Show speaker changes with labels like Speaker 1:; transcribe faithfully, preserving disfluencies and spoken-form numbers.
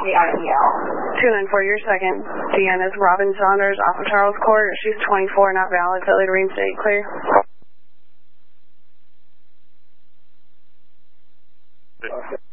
Speaker 1: the I E L.
Speaker 2: two nine four, your second. Deanna's Robin Saunders off of Charles Court. She's twenty-four, not valid. Failure to reinstate. Clear.
Speaker 3: Okay.